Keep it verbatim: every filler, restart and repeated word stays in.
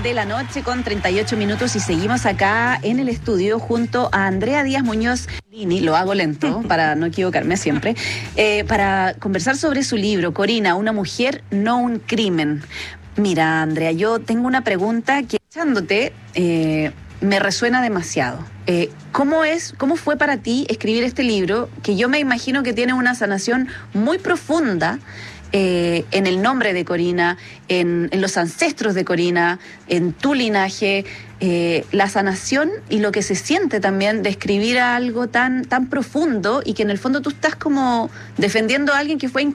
de la noche con treinta y ocho minutos y seguimos acá en el estudio junto a Andrea Díaz Muñoz Lini, lo hago lento para no equivocarme siempre, eh, para conversar sobre su libro, Corina, una mujer, no un crimen. Mira, Andrea, yo tengo una pregunta que, escuchándote, eh, me resuena demasiado. Eh, ¿cómo es, cómo fue para ti escribir este libro, que yo me imagino que tiene una sanación muy profunda eh, en el nombre de Corina, en, en los ancestros de Corina, en tu linaje, eh, la sanación y lo que se siente también de escribir algo tan, tan profundo y que en el fondo tú estás como defendiendo a alguien que fue